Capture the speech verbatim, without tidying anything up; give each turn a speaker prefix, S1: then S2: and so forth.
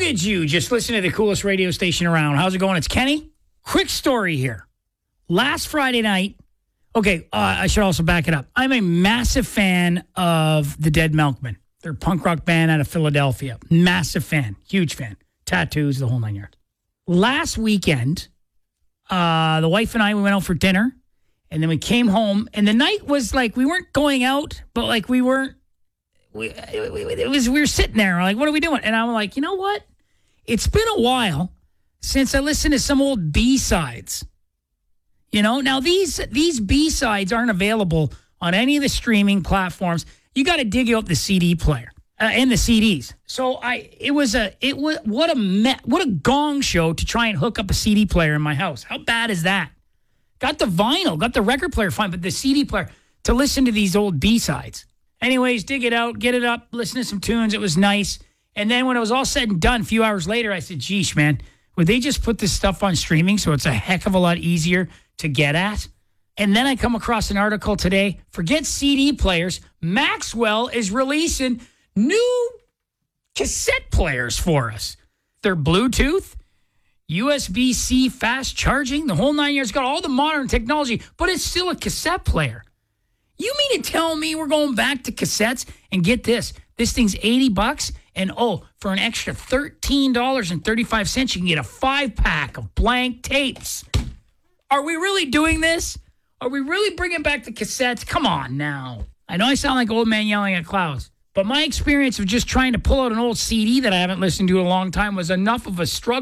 S1: at you. Just listen to the coolest radio station around. How's it going? It's Kenny. Quick story here. Last Friday night, okay, uh, I should also back it up. I'm a massive fan of the Dead Milkmen. They're a punk rock band out of Philadelphia. Massive fan. Huge fan. Tattoos, the whole nine yards. Last weekend, uh, the wife and I, we went out for dinner, and then we came home, and the night was like, we weren't going out, but like we weren't, we, it, it was, we were sitting there, like, what are we doing? And I'm like, you know what? It's been a while since I listened to some old B-sides. You know, now these these B-sides aren't available on any of the streaming platforms. You got to dig up the C D player uh, and the C Ds. So I, it was a, it was what a me, what a gong show to try and hook up a C D player in my house. How bad is that? Got the vinyl, got the record player fine, but the C D player to listen to these old B-sides. Anyways, dig it out, get it up, listen to some tunes. It was nice. And then when it was all said and done, a few hours later, I said, geesh, man, would they just put this stuff on streaming so it's a heck of a lot easier to get at? And then I come across an article today. Forget C D players. Maxwell is releasing new cassette players for us. They're Bluetooth, U S B-C fast charging, the whole nine yards. Got all the modern technology, but it's still a cassette player. You mean to tell me we're going back to cassettes? And get this, this thing's eighty bucks. And oh, for an extra thirteen dollars and thirty-five cents, you can get a five-pack of blank tapes. Are we really doing this? Are we really bringing back the cassettes? Come on now. I know I sound like old man yelling at clouds, but my experience of just trying to pull out an old C D that I haven't listened to in a long time was enough of a struggle